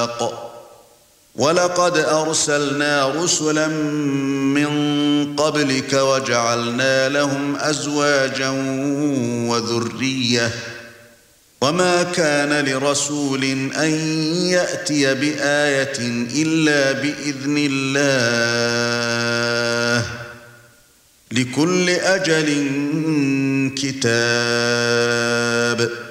الْحَاقَّةُ وَلَقَدْ أَرْسَلْنَا رُسُلًا مِنْ قَبْلِكَ وَجَعَلْنَا لَهُمْ أَزْوَاجًا وَذُرِّيَّةً وَمَا كَانَ لِرَسُولٍ أَنْ يَأْتِيَ بِآيَةٍ إِلَّا بِإِذْنِ اللَّهِ لِكُلِّ أَجَلٍ كِتَابٌ